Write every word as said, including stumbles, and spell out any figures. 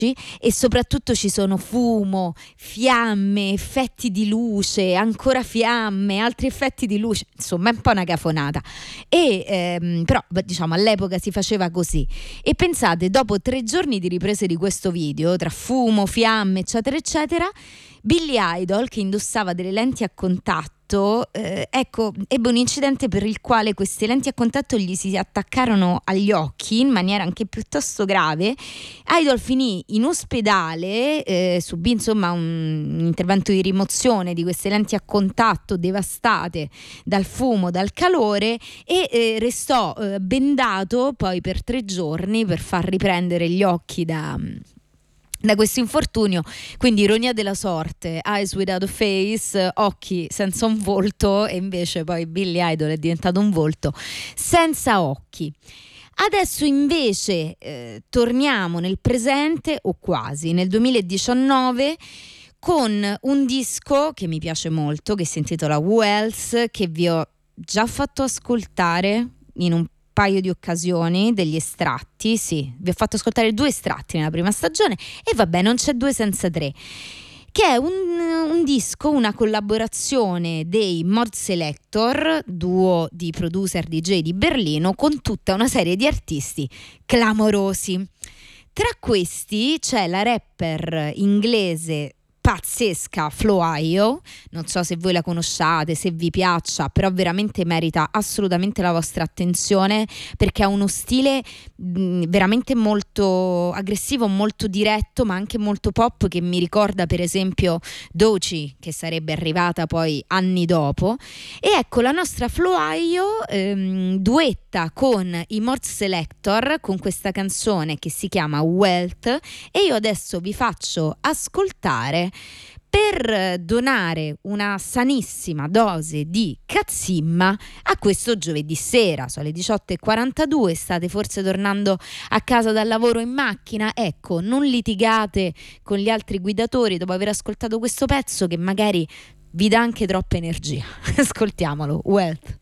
e soprattutto ci sono fumo, fiamme, effetti di luce, ancora fiamme, altri effetti di luce, insomma è un po' una cafonata. E ehm, però diciamo all'epoca si faceva così. E pensate, dopo tre giorni di riprese di questo video, tra fumo, fiamme eccetera eccetera, Billy Idol, che indossava delle lenti a contatto, eh, ecco, ebbe un incidente per il quale queste lenti a contatto gli si attaccarono agli occhi in maniera anche piuttosto grave. Idol finì in ospedale, eh, subì insomma un, un intervento di rimozione di queste lenti a contatto devastate dal fumo, dal calore, e eh, restò eh, bendato poi per tre giorni per far riprendere gli occhi da... da questo infortunio. Quindi ironia della sorte, eyes without a face, occhi senza un volto, e invece poi Billy Idol è diventato un volto senza occhi. Adesso invece eh, torniamo nel presente, o quasi, nel duemiladiciannove, con un disco che mi piace molto, che si intitola Who Else, che vi ho già fatto ascoltare in un paio di occasioni, degli estratti. Sì, vi ho fatto ascoltare due estratti nella prima stagione, e vabbè, non c'è due senza tre, che è un, un disco, una collaborazione dei Mod Selector, duo di producer D J di Berlino, con tutta una serie di artisti clamorosi. Tra questi c'è la rapper inglese pazzesca Flo Io, non so se voi la conosciate, se vi piaccia, però veramente merita assolutamente la vostra attenzione, perché ha uno stile mh, veramente molto aggressivo, molto diretto, ma anche molto pop, che mi ricorda per esempio Doechii, che sarebbe arrivata poi anni dopo. E ecco, la nostra Flo Io ehm, duetta con i Mod Selector con questa canzone che si chiama Wealth, e io adesso vi faccio ascoltare per donare una sanissima dose di cazzimma a questo giovedì sera. Sono le diciotto e quarantadue, state forse tornando a casa dal lavoro in macchina. Ecco, non litigate con gli altri guidatori dopo aver ascoltato questo pezzo, che magari vi dà anche troppa energia. Ascoltiamolo, Wealth.